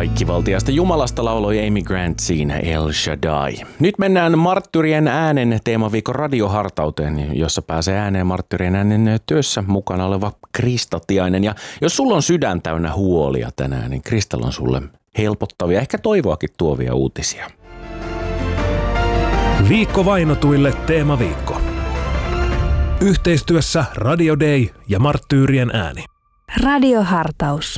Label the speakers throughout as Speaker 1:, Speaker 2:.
Speaker 1: Kaikkivaltiasta Jumalasta lauloi Amy Grant siinä El Shaddai. Nyt mennään Marttyrien äänen teemaviikon radiohartauteen, jossa pääsee ääneen Marttyrien äänen työssä mukana oleva Krista Tiainen. Ja jos sulla on sydän täynnä huolia tänään, niin Kristalla on sulle helpottavia, ehkä toivoakin tuovia uutisia.
Speaker 2: Viikko vainotuille teemaviikko. Yhteistyössä Radio Day ja Marttyyrien ääni.
Speaker 3: Radiohartaus.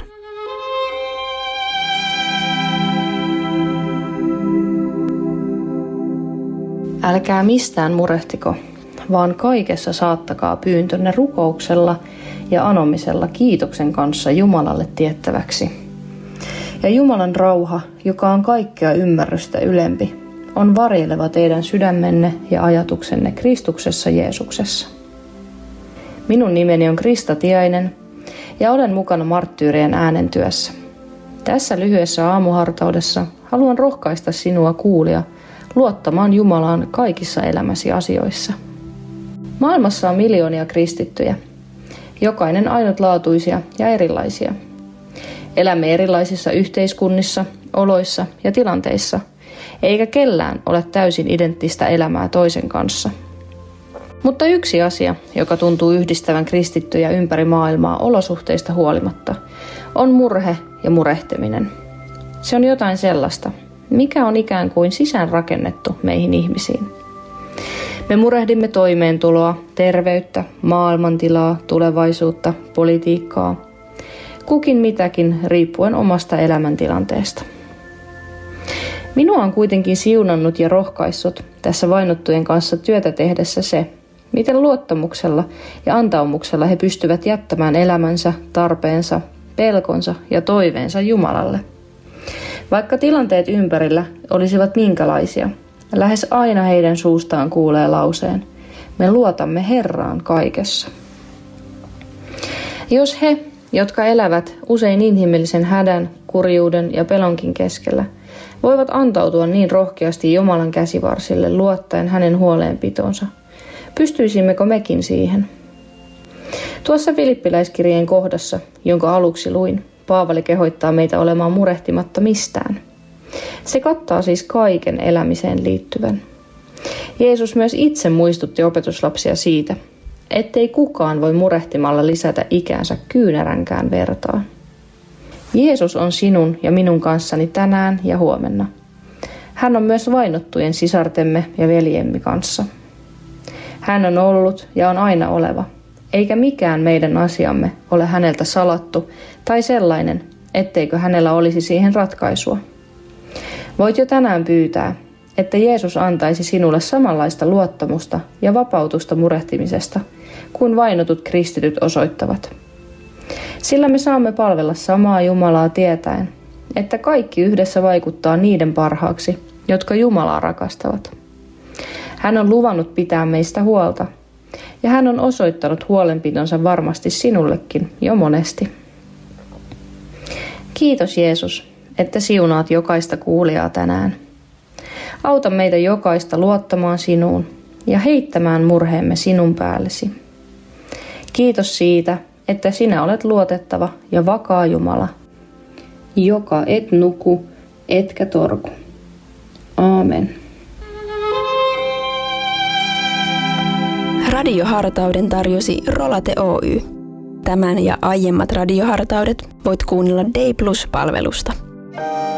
Speaker 4: Älkää mistään murehtiko, vaan kaikessa saattakaa pyyntönne rukouksella ja anomisella kiitoksen kanssa Jumalalle tiettäväksi. Ja Jumalan rauha, joka on kaikkea ymmärrystä ylempi, on varjeleva teidän sydämenne ja ajatuksenne Kristuksessa Jeesuksessa. Minun nimeni on Krista Tiainen ja olen mukana Marttyyrien äänen työssä. Tässä lyhyessä aamuhartaudessa haluan rohkaista sinua kuulija luottamaan Jumalaan kaikissa elämäsi asioissa. Maailmassa on miljoonia kristittyjä, jokainen ainutlaatuisia ja erilaisia. Elämme erilaisissa yhteiskunnissa, oloissa ja tilanteissa, eikä kellään ole täysin identtistä elämää toisen kanssa. Mutta yksi asia, joka tuntuu yhdistävän kristittyjä ympäri maailmaa olosuhteista huolimatta, on murhe ja murehtiminen. Se on jotain sellaista, mikä on ikään kuin sisäänrakennettu meihin ihmisiin. Me murehdimme toimeentuloa, terveyttä, maailmantilaa, tulevaisuutta, politiikkaa, kukin mitäkin riippuen omasta elämäntilanteesta. Minua on kuitenkin siunannut ja rohkaissut tässä vainottujen kanssa työtä tehdessä se, miten luottamuksella ja antaumuksella he pystyvät jättämään elämänsä, tarpeensa, pelkonsa ja toiveensa Jumalalle. Vaikka tilanteet ympärillä olisivat minkälaisia, lähes aina heidän suustaan kuulee lauseen, me luotamme Herraan kaikessa. Jos he, jotka elävät usein inhimillisen hädän, kurjuuden ja pelonkin keskellä, voivat antautua niin rohkeasti Jumalan käsivarsille luottaen hänen huoleenpitonsa, pystyisimmekö mekin siihen? Tuossa Filippiläiskirjeen kohdassa, jonka aluksi luin, Paavali kehottaa meitä olemaan murehtimatta mistään. Se kattaa siis kaiken elämiseen liittyvän. Jeesus myös itse muistutti opetuslapsia siitä, ettei kukaan voi murehtimalla lisätä ikäänsä kyynäränkään vertaa. Jeesus on sinun ja minun kanssani tänään ja huomenna. Hän on myös vainottujen sisartemme ja veljemme kanssa. Hän on ollut ja on aina oleva, eikä mikään meidän asiamme ole häneltä salattu tai sellainen, etteikö hänellä olisi siihen ratkaisua. Voit jo tänään pyytää, että Jeesus antaisi sinulle samanlaista luottamusta ja vapautusta murehtimisesta, kuin vainotut kristityt osoittavat. Sillä me saamme palvella samaa Jumalaa tietäen, että kaikki yhdessä vaikuttaa niiden parhaaksi, jotka Jumalaa rakastavat. Hän on luvannut pitää meistä huolta, ja hän on osoittanut huolenpidonsa varmasti sinullekin jo monesti. Kiitos Jeesus, että siunaat jokaista kuulijaa tänään. Auta meitä jokaista luottamaan sinuun ja heittämään murheemme sinun päällesi. Kiitos siitä, että sinä olet luotettava ja vakaa Jumala, joka et nuku, etkä torku. Aamen.
Speaker 3: Radiohartauden tarjosi Rolate Oy. Tämän ja aiemmat radiohartaudet voit kuunnella Day Plus-palvelusta.